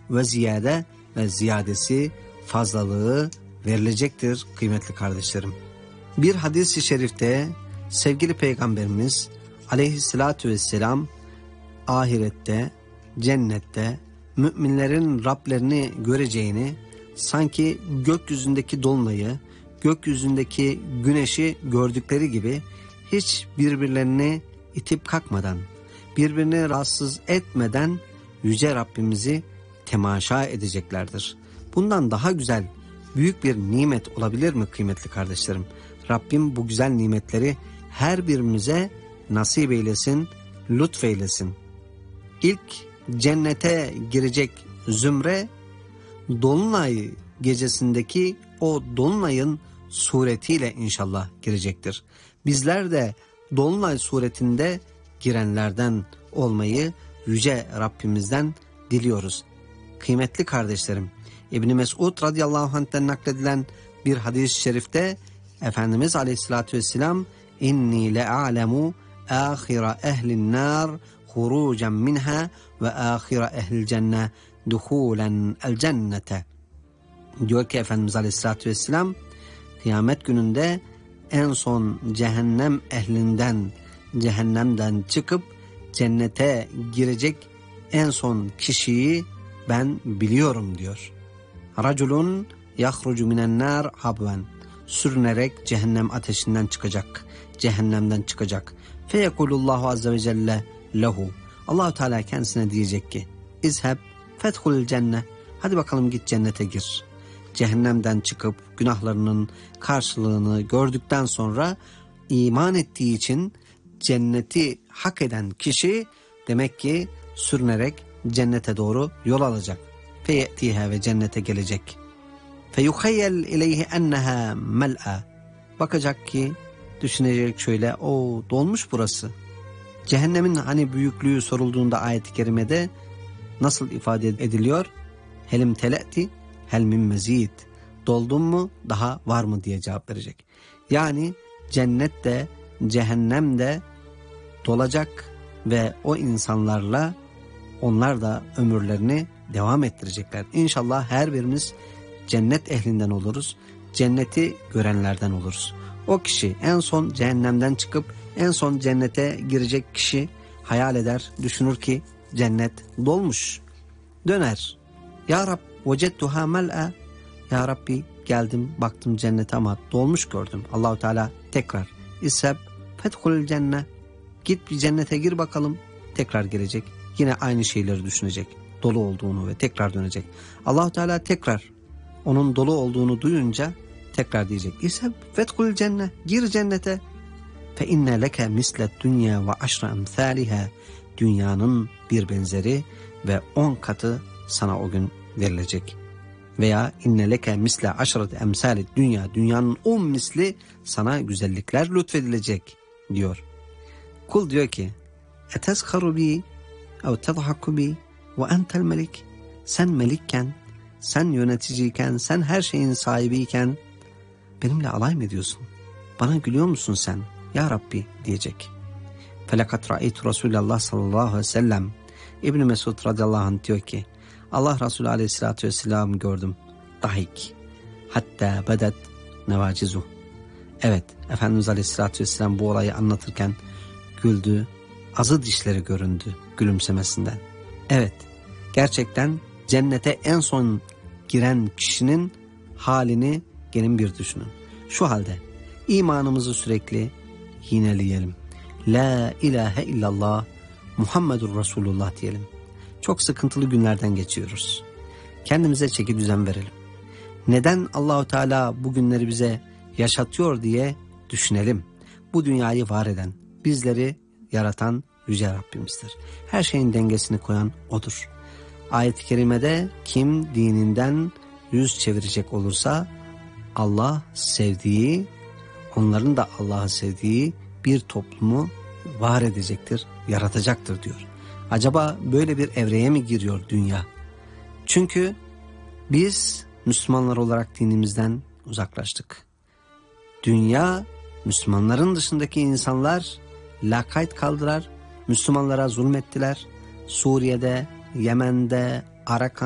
ve ziyade ve ziyadesi, fazlalığı verilecektir kıymetli kardeşlerim. Bir hadis-i şerifte sevgili Peygamberimiz aleyhissalatü vesselam ahirette, cennette müminlerin Rablerini göreceğini, sanki gökyüzündeki dolunayı, gökyüzündeki güneşi gördükleri gibi hiç birbirlerini itip kalkmadan, birbirini rahatsız etmeden Yüce Rabbimizi temaşa edeceklerdir. Bundan daha güzel, büyük bir nimet olabilir mi kıymetli kardeşlerim? Rabbim bu güzel nimetleri her birimize nasip eylesin, lütfeylesin. İlk cennete girecek zümre, dolunay gecesindeki o dolunayın suretiyle inşallah girecektir. Bizler de dolunay suretinde girenlerden olmayı Yüce Rabbimizden diliyoruz. Kıymetli kardeşlerim, İbn Mesud radıyallahu anh'ten nakledilen bir hadis-i şerifte Efendimiz aleyhissalatü vesselam inni le'alemu ahira ehlin nar hurucen minha ve ahira ehlil cenne duhulen el cennete. Diyor ki Efendimiz aleyhissalatü vesselam, kıyamet gününde en son cehennem ehlinden, cehennemden çıkıp cennete girecek en son kişiyi ben biliyorum diyor. Raculun yahrucu minen nar habven, sürünerek cehennem ateşinden çıkacak, cehennemden çıkacak. Feyekulullahu azze ve celle lehu, Allah-u Teala kendisine diyecek ki İzheb fethul cenne, hadi bakalım git cennete gir. Cehennemden çıkıp günahlarının karşılığını gördükten sonra iman ettiği için cenneti hak eden kişi demek ki sürünerek cennete doğru yol alacak. Feyetiha, ve cennete gelecek. Feyuhayyel ileyhi enneha mel'a, bakacak ki, düşünecek şöyle, o dolmuş burası. Cehennemin hani büyüklüğü sorulduğunda ayet-i kerimede nasıl ifade ediliyor? Helim tele'ti hel min mezid, doldun mu, daha var mı diye cevap verecek. Yani cennet de cehennem de dolacak ve o insanlarla onlar da ömürlerini devam ettirecekler. İnşallah her birimiz cennet ehlinden oluruz, cenneti görenlerden oluruz. O kişi en son cehennemden çıkıp en son cennete girecek kişi hayal eder, düşünür ki cennet dolmuş. Döner. Ya Rab vecettuha mel'a, Ya Rabbi geldim baktım cennete ama dolmuş gördüm. Allahu Teala tekrar İsheb fethul cenne, git bir cennete gir bakalım. Tekrar gelecek. Yine aynı şeyleri düşünecek. Dolu olduğunu ve tekrar dönecek. Allahu Teala tekrar onun dolu olduğunu duyunca tekrar diyecek. İsheb fethul cenne, gir cennete. Fe inne leke mislet dünya ve aşra emthaliha, dünyanın bir benzeri ve 10 katı sana o gün verilecek. Veya inne leke misle aşrat emsali dünya, dünyanın 10 misli sana güzellikler lütfedilecek diyor. Kul diyor ki etezharu bi ev tezhaku bi ve entel melik, sen melikken, sen yöneticiyken, sen her şeyin sahibiyken benimle alay mı ediyorsun? Bana gülüyor musun sen ya Rabbi diyecek. Felakat ra'aytu Resulullah sallallahu aleyhi ve sellem, İbn Mesud radıyallahu anh diyor ki Allah Resulü aleyhissalatü vesselam gördüm. Dahik. Hatta bedet nevacizu. Evet, Efendimiz aleyhissalatü vesselam bu olayı anlatırken güldü. Azı dişleri göründü gülümsemesinden. Evet, gerçekten cennete en son giren kişinin halini gelin bir düşünün. Şu halde imanımızı sürekli yineleyelim. La ilahe illallah Muhammedur Resulullah diyelim. Çok sıkıntılı günlerden geçiyoruz. Kendimize çeki düzen verelim. Neden Allahu Teala bu günleri bize yaşatıyor diye düşünelim. Bu dünyayı var eden, bizleri yaratan Yüce Rabbimizdir. Her şeyin dengesini koyan O'dur. Ayet-i kerimede kim dininden yüz çevirecek olursa Allah sevdiği, onların da Allah'ı sevdiği bir toplumu var edecektir, yaratacaktır diyor. Acaba böyle bir evreye mi giriyor dünya? Çünkü biz Müslümanlar olarak dinimizden uzaklaştık. Dünya, Müslümanların dışındaki insanlar lakayt kaldılar, Müslümanlara zulmettiler. Suriye'de, Yemen'de, Arakan